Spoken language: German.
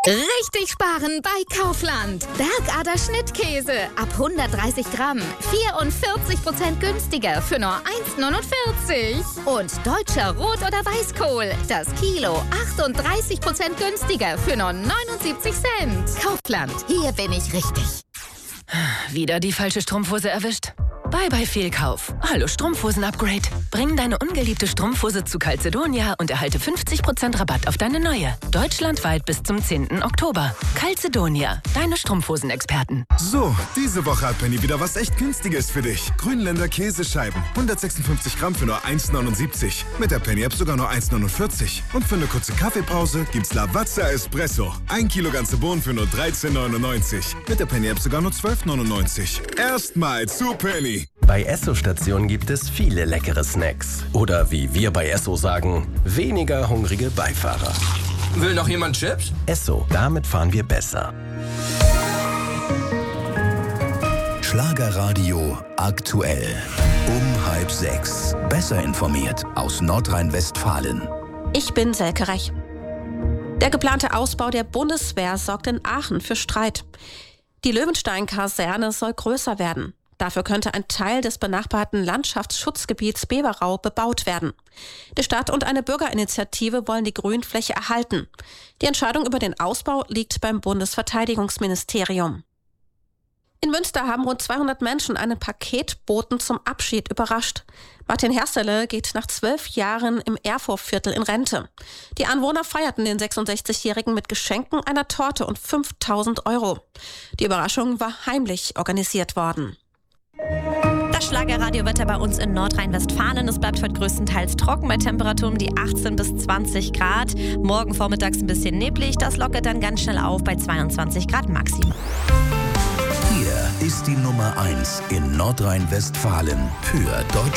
Richtig sparen bei Kaufland. Bergader Schnittkäse ab 130 Gramm. 44% günstiger für nur 1,49. Und deutscher Rot- oder Weißkohl. Das Kilo 38% günstiger für nur 79 Cent. Kaufland, hier bin ich richtig. Wieder die falsche Strumpfhose erwischt? Bye Fehlkauf. Hallo Strumpfhosen-Upgrade. Bring deine ungeliebte Strumpfhose zu Calzedonia und erhalte 50% Rabatt auf deine neue. Deutschlandweit bis zum 10. Oktober. Calzedonia, deine Strumpfhosen-Experten. So, diese Woche hat Penny wieder was echt Günstiges für dich. Grünländer Käsescheiben. 156 Gramm für nur 1,79. Mit der Penny-App sogar nur 1,49. Und für eine kurze Kaffeepause gibt's Lavazza Espresso. 1 Kilo ganze Bohnen für nur 13,99. Mit der Penny-App sogar nur 12,99. Erstmal zu Penny. Bei Esso-Stationen gibt es viele leckere Snacks. Oder wie wir bei Esso sagen, weniger hungrige Beifahrer. Will noch jemand Chips? Esso, damit fahren wir besser. Schlagerradio aktuell. Um 5:30. Besser informiert aus Nordrhein-Westfalen. Ich bin Selke Rech. Der geplante Ausbau der Bundeswehr sorgt in Aachen für Streit. Die Löwenstein-Kaserne soll größer werden. Dafür könnte ein Teil des benachbarten Landschaftsschutzgebiets Beberau bebaut werden. Die Stadt und eine Bürgerinitiative wollen die Grünfläche erhalten. Die Entscheidung über den Ausbau liegt beim Bundesverteidigungsministerium. In Münster haben rund 200 Menschen einen Paketboten zum Abschied überrascht. Martin Herstele geht nach 12 Jahren im Erfurtviertel in Rente. Die Anwohner feierten den 66-Jährigen mit Geschenken, einer Torte und 5.000 €. Die Überraschung war heimlich organisiert worden. Das Schlagerradiowetter bei uns in Nordrhein-Westfalen. Es bleibt heute größtenteils trocken bei Temperaturen um die 18 bis 20 Grad. Morgen vormittags ein bisschen neblig. Das lockert dann ganz schnell auf bei 22 Grad Maximum. Hier ist die Nummer 1 in Nordrhein-Westfalen für Deutschland.